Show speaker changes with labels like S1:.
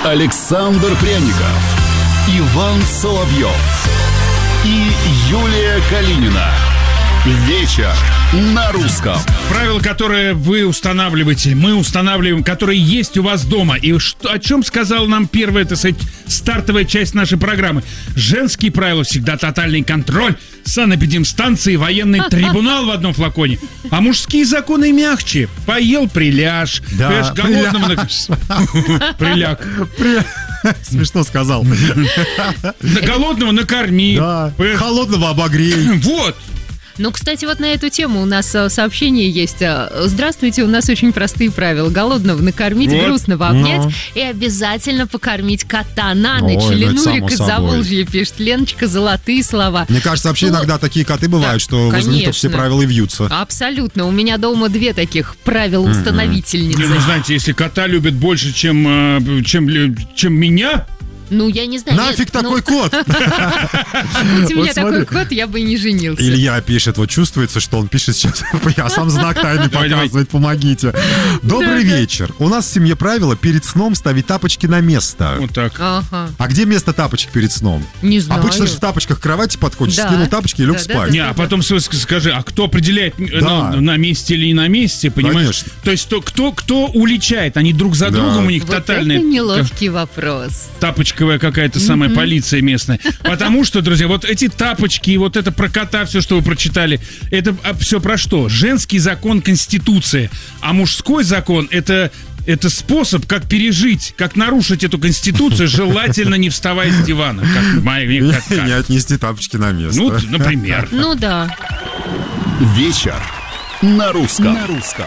S1: Александр Пряников, Иван Соловьев и Юлия Калинина. Вечер на русском.
S2: Правила, которые вы устанавливаете, мы устанавливаем, которые есть у вас дома. И о чем сказала нам первая, так сказать, стартовая часть нашей программы. Женские правила всегда тотальный контроль, санэпидемстанции, военный трибунал в одном флаконе. А мужские законы мягче. Поел — приляж.
S3: Да,
S2: голодного приляг.
S3: Смешно сказал.
S2: Голодного накорми.
S3: Да. Холодного обогрей.
S2: Вот.
S4: Ну, кстати, вот на эту тему у нас сообщение есть. Здравствуйте, у нас очень простые правила. Голодного накормить, вот. Грустного обнять и обязательно покормить кота на ночь. Ленурик из Заволжья пишет. Леночка, золотые слова.
S3: Мне кажется, вообще иногда такие коты бывают, что возле них все правила и вьются.
S4: Абсолютно. У меня дома 2 таких правила-установительницы.
S2: Ну, знаете, если кота любят больше, чем меня...
S4: Ну, я не знаю.
S3: Нафиг такой кот?
S4: Будь у меня такой кот, я бы и не женился.
S3: Илья пишет, вот чувствуется, что он пишет сейчас. Я сам знак тайны показывает, помогите. Добрый вечер. У нас в семье правило перед сном ставить тапочки на место.
S2: Вот так.
S3: А где место тапочек перед сном?
S4: Не знаю.
S3: Обычно же в тапочках к кровати подходишь, скинул тапочки и лег спать.
S2: Не, а потом скажи, а кто определяет, на месте или не на месте, понимаешь? То есть кто уличает? Они друг за другом, у них тотальный...
S4: Вот это неловкий вопрос.
S2: Тапочковая какая-то самая полиция местная. Потому что, друзья, вот эти тапочки, вот это про кота, все, что вы прочитали, это все про что? Женский закон — Конституция, а мужской закон — это способ, как пережить, как нарушить эту Конституцию, желательно не вставая с дивана.
S3: Как не отнести тапочки на место.
S2: Ну, например.
S4: Ну да.
S1: Вечер на русском.